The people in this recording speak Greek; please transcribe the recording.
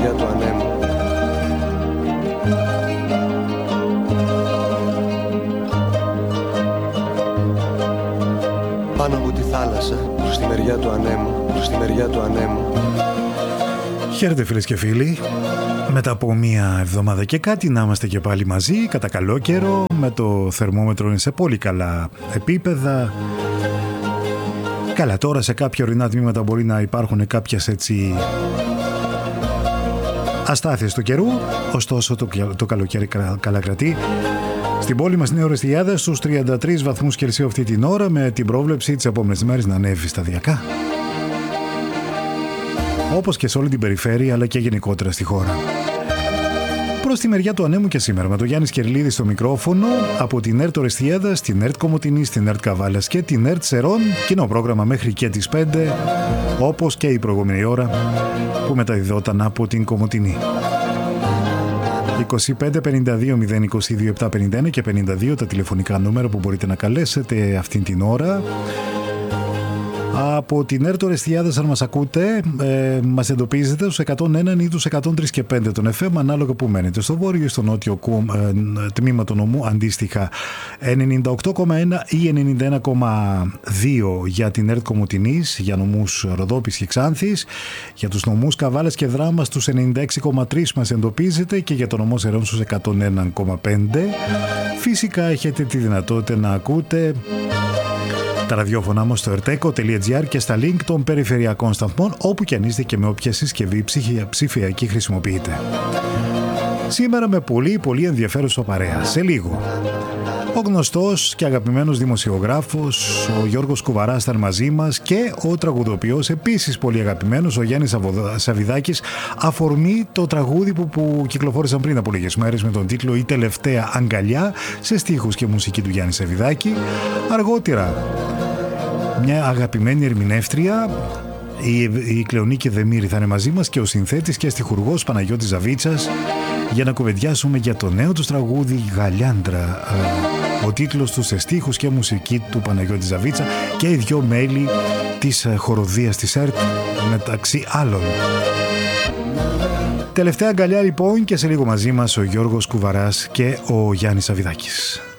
μεριά του ανέμου. Πάνω από τη θάλασσα, προς τη μεριά του ανέμου, προς τη μεριά του ανέμου. Χαίρετε φίλες και φίλοι. Μετά από μία εβδομάδα και κάτι να είμαστε και πάλι μαζί, κατά καλό καιρό, με το θερμόμετρο είναι σε πολύ καλά επίπεδα. Καλά, τώρα σε κάποια ορεινά τμήματα μπορεί να υπάρχουν κάποιες έτσι αστάθειες του καιρού, ωστόσο το καλοκαίρι καλά κρατεί. Στην πόλη μας Νέα Ορεστιάδα στους 33 βαθμούς Κελσίου αυτή την ώρα, με την πρόβλεψη τις επόμενες μέρες να ανέβει σταδιακά. Όπως και σε όλη την περιφέρεια αλλά και γενικότερα στη χώρα. Προς τη μεριά του ανέμου και σήμερα με τον Γιάννη Σκερλίδη στο μικρόφωνο, από την ΕΡΤ Ορεστιάδας, την ΕΡΤ Κομοτηνής, την ΕΡΤ Καβάλας και την ΕΡΤ Σερών, κοινό πρόγραμμα μέχρι και τις 5, όπως και η προηγούμενη ώρα που μεταδιδόταν από την Κομοτηνή. 25 52 022 751 και 52 τα τηλεφωνικά νούμερα που μπορείτε να καλέσετε αυτήν την ώρα. Από την ΕΡΤ Ορεστιάδας, αν μας ακούτε, μας εντοπίζετε στους 101 ή τους 103 και 5 των FM, ανάλογα που μένετε, στο βόρειο ή στο νότιο τμήμα του νομού, αντίστοιχα 98,1 ή 91,2 για την ΕΡΤ Κομοτηνής, για νομούς Ροδόπης και Ξάνθης, για τους νομούς Καβάλας και Δράμας στους 96,3 μας εντοπίζετε και για το νομό Σερών στους 101,5. Φυσικά έχετε τη δυνατότητα να ακούτε τα ραδιόφωνά μας στο erteco.gr και στα link των περιφερειακών σταθμών, όπου και αν είστε και με όποια συσκευή ψηφιακή χρησιμοποιείτε. Σήμερα με πολύ ενδιαφέρουσα παρέα. Σε λίγο ο γνωστός και αγαπημένος δημοσιογράφος ο Γιώργος Κουβαράς ήταν μαζί μας και ο τραγουδοποιός επίσης πολύ αγαπημένος ο Γιάννης Σαβιδάκης, αφορμή το τραγούδι που κυκλοφόρησαν πριν από λίγες μέρες με τον τίτλο «Η τελευταία αγκαλιά», σε στίχους και μουσική του Γιάννη Σαβιδάκη. Αργότερα μια αγαπημένη ερμηνεύτρια, η Κλεονίκη Δεμήρη, θα είναι μαζί μας και ο συνθέτης και στιχουργός Παναγιώτης Ζαβίτσας, για να κουβεντιάσουμε για το νέο του τραγούδι «Γαλιάντρα», ο τίτλος του σε στίχους και μουσική του Παναγιώτη Ζαβίτσα και οι δυο μέλη της χοροδίας της ΕΡΤ μεταξύ άλλων. Τελευταία αγκαλιά λοιπόν, και σε λίγο μαζί μας ο Γιώργος Κουβαράς και ο Γιάννης Σαβιδάκης.